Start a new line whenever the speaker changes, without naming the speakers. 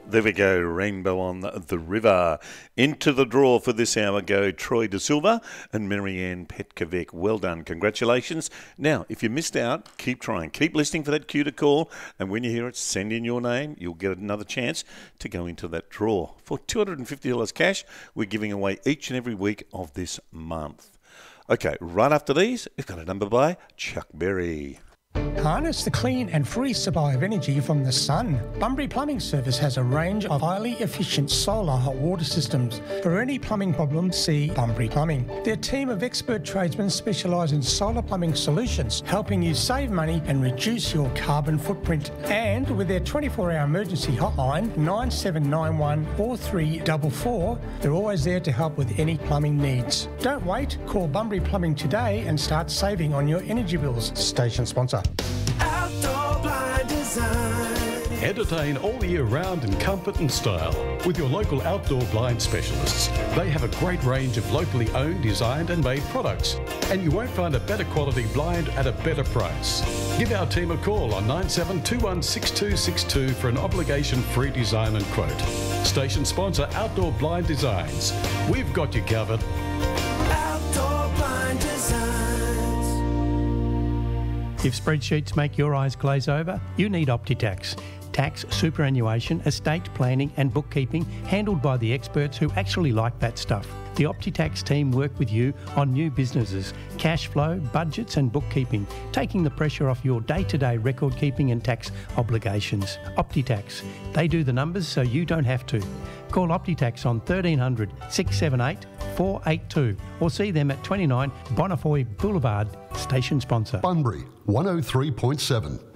There we go, Rainbow on the River. Into the draw for this hour go Troy De Silva and Marianne Petkovic. Well done, congratulations. Now, if you missed out, keep trying. Keep listening for that cue to call, and when you hear it, send in your name. You'll get another chance to go into that draw. For $250 cash, we're giving away each and every week of this month. Okay, right after these, we've got a number by Chuck Berry.
Harness the clean and free supply of energy from the sun. Bunbury Plumbing Service has a range of highly efficient solar hot water systems. For any plumbing problem, see Bunbury Plumbing. Their team of expert tradesmen specialise in solar plumbing solutions, helping you save money and reduce your carbon footprint. And with their 24-hour emergency hotline, 9791 4344, they're always there to help with any plumbing needs. Don't wait, call Bunbury Plumbing today and start saving on your energy bills. Station sponsor.
Outdoor Blind Design.
Entertain all year round in comfort and style with your local outdoor blind specialists. They have a great range of locally owned, designed and made products, and you won't find a better quality blind at a better price. Give our team a call on 97216262 for an obligation-free design and quote. Station sponsor Outdoor Blind Designs. We've got you covered.
Outdoor Blind Designs.
If spreadsheets make your eyes glaze over, you need OptiTax. Tax, superannuation, estate planning and bookkeeping handled by the experts who actually like that stuff. The OptiTax team work with you on new businesses, cash flow, budgets and bookkeeping, taking the pressure off your day-to-day record keeping and tax obligations. OptiTax. They do the numbers so you don't have to. Call OptiTax on 1300 678 482 or see them at 29 Bonnefoy Boulevard, station sponsor.
Bunbury 103.7.